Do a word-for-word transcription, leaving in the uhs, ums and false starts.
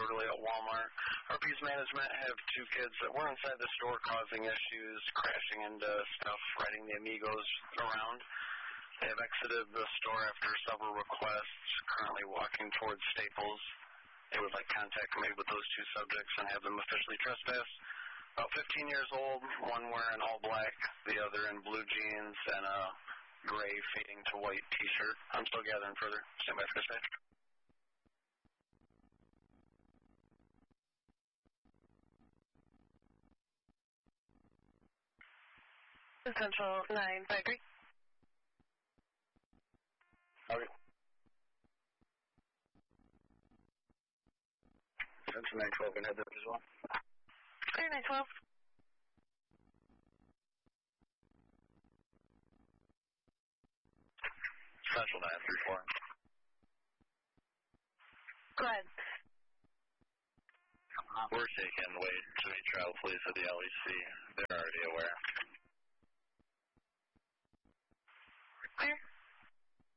disorderly at Walmart. R P's management have two kids that were inside the store causing issues, crashing into stuff, riding the Amigos around. They have exited the store after several requests, currently walking towards Staples. They would like contact made with those two subjects and have them officially trespassed. About fifteen years old, one wearing all black, the other in blue jeans and a gray fading to white T-shirt. I'm still gathering further. Stand by for dispatch. Central nine five three. Okay. Central nine twelve, and head up as well. Clear nine twelve. Central nine three four. Go ahead. We're taking Wade to meet travel police at the L E C. They're already aware.